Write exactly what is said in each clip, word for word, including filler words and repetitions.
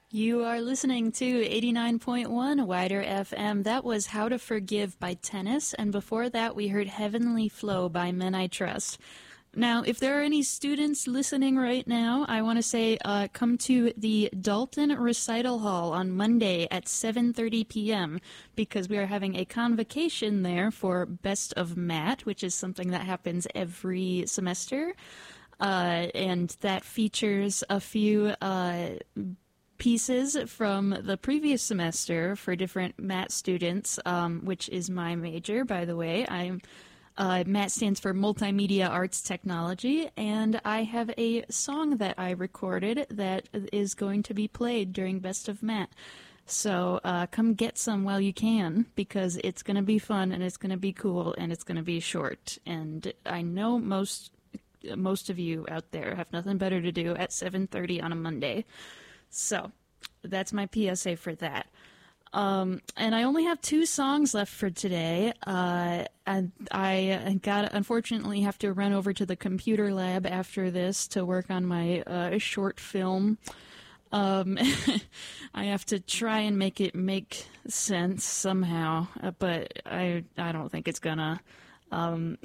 You are listening to eighty-nine point one Wider F M. That was How to Forgive by Tennis, and before that we heard Heavenly Flow by Men I Trust. Now, if there are any students listening right now, I want to say uh, come to the Dalton Recital Hall on Monday at seven thirty p.m. because we are having a convocation there for Best of Matt, which is something that happens every semester, uh, and that features a few Uh, pieces from the previous semester for different Matt students, um, which is my major, by the way. I'm uh, Matt stands for Multimedia Arts Technology, and I have a song that I recorded that is going to be played during Best of Matt. So uh, come get some while you can, because it's going to be fun, and it's going to be cool, and it's going to be short. And I know most most of you out there have nothing better to do at seven thirty on a Monday. So, that's my P S A for that. Um, and I only have two songs left for today. Uh, and I got unfortunately have to run over to the computer lab after this to work on my uh, short film. Um, I have to try and make it make sense somehow, uh, but I I don't think it's gonna. Um,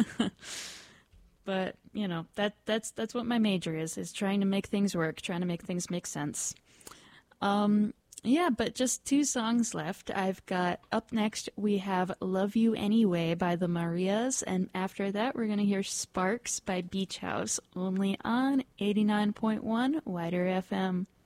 But, you know, that that's that's what my major is, is trying to make things work, trying to make things make sense. Um, yeah, but just two songs left. I've got, up next, we have Love You Anyway by the Marias, and after that we're going to hear Sparks by Beach House, only on eighty-nine point one Wider F M.